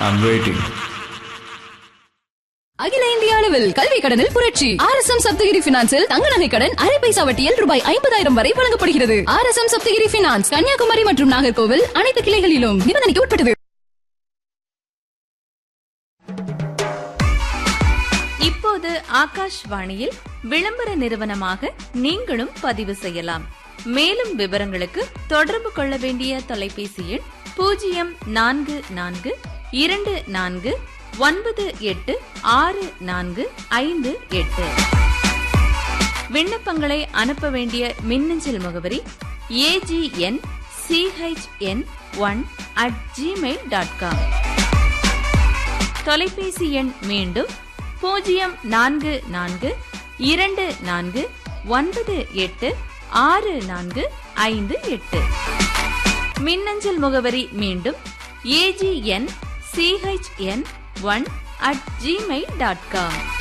I'm waiting. அகில இந்திய அளவில் கல்வி கடனில் புரட்சி. RSM சப்தகிரி பினான்சில் தங்க நகை கடன் அரை பைசா வட்டியில் ரூபாய் 50,000 வரை வழங்கப்படுகிறது. RSM சப்தகிரி பினான்ஸ், கன்னியாகுமரி மற்றும் நாகர்கோவில் அனைத்து கிளைகளிலும். நிபந்தனைக்கு உட்பட்டது. இப்போது ஆகாஷ்வாணியில் விளம்பர நிறுவனமாக நீங்களும் பதிவு செய்யலாம். மேலும் விவரங்களுக்கு தொடர்பு கொள்ள வேண்டிய தொலைபேசி எண் 0444986458. விண்ணப்பங்களை அனுப்ப வேண்டிய மின்னஞ்சல் முகவரி agn.chn1@gmail.com. தொலைபேசி எண் மீண்டும் 0444986458. மின்னஞ்சல் முகவரி மீண்டும் agn.chn1@gmail.com.